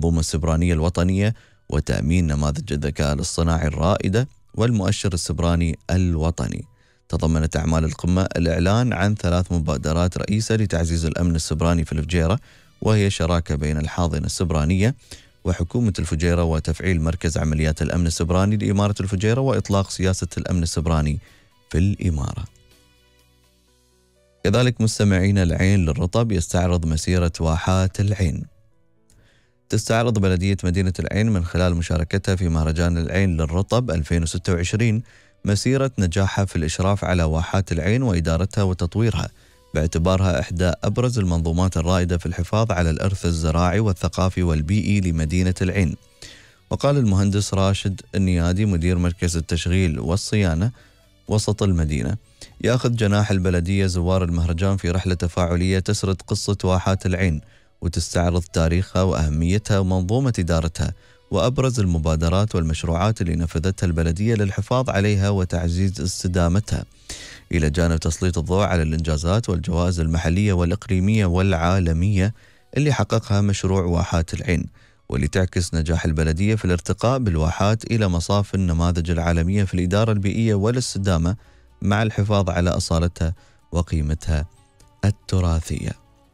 المنظومة السبرانية الوطنية وتأمين نماذج الذكاء الاصطناعي الرائدة والمؤشر السبراني الوطني. تضمنت أعمال القمة الإعلان عن 3 مبادرات رئيسة لتعزيز الأمن السبراني في الفجيرة، وهي شراكة بين الحاضنة السبرانية وحكومة الفجيرة وتفعيل مركز عمليات الأمن السبراني لإمارة الفجيرة وإطلاق سياسة الأمن السبراني في الإمارة. كذلك مستمعين، العين للرطب يستعرض مسيرة واحات العين. تستعرض بلدية مدينة العين من خلال مشاركتها في مهرجان العين للرطب 2026 مسيرة نجاحها في الإشراف على واحات العين وإدارتها وتطويرها، باعتبارها إحدى أبرز المنظومات الرائدة في الحفاظ على الإرث الزراعي والثقافي والبيئي لمدينة العين. وقال المهندس راشد النيادي مدير مركز التشغيل والصيانة وسط المدينة: يأخذ جناح البلدية زوار المهرجان في رحلة تفاعلية تسرد قصة واحات العين وتستعرض تاريخها وأهميتها ومنظومة إدارتها وأبرز المبادرات والمشروعات اللي نفذتها البلدية للحفاظ عليها وتعزيز استدامتها، إلى جانب تسليط الضوء على الإنجازات والجوائز المحلية والإقليمية والعالمية اللي حققها مشروع واحات العين، واللي تعكس نجاح البلدية في الارتقاء بالواحات إلى مصاف النماذج العالمية في الإدارة البيئية والاستدامة، مع الحفاظ على أصالتها وقيمتها التراثية.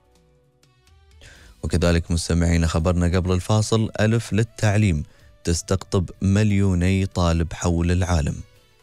وكذلك مستمعين، خبرنا قبل الفاصل: ألف للتعليم تستقطب 2,000,000 طالب حول العالم.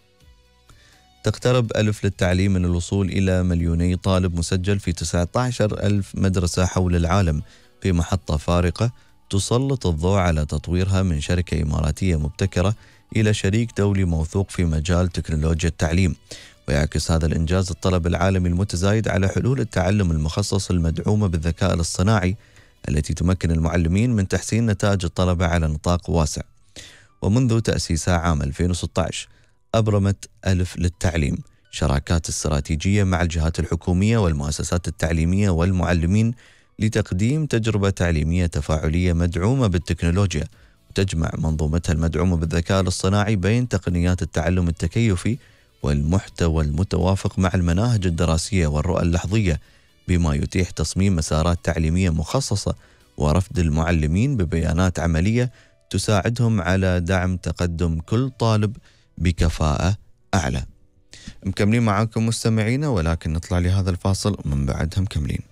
تقترب ألف للتعليم من الوصول إلى 2,000,000 طالب مسجل في 19,000 مدرسة حول العالم في محطة فارقة تسلط الضوء على تطويرها من شركة إماراتية مبتكرة إلى شريك دولي موثوق في مجال تكنولوجيا التعليم. ويعكس هذا الإنجاز الطلب العالمي المتزايد على حلول التعلم المخصص المدعومة بالذكاء الاصطناعي التي تمكن المعلمين من تحسين نتائج الطلبة على نطاق واسع. ومنذ تأسيسها عام 2016 أبرمت ألف للتعليم شراكات استراتيجية مع الجهات الحكومية والمؤسسات التعليمية والمعلمين لتقديم تجربة تعليمية تفاعلية مدعومة بالتكنولوجيا، وتجمع منظومتها المدعومة بالذكاء الاصطناعي بين تقنيات التعلم التكيفي والمحتوى المتوافق مع المناهج الدراسية والرؤى اللحظية، بما يتيح تصميم مسارات تعليمية مخصصة ورفد المعلمين ببيانات عملية تساعدهم على دعم تقدم كل طالب بكفاءة أعلى. مكملين معاكم مستمعينا، ولكن نطلع لهذا الفاصل ومن بعدها مكملين.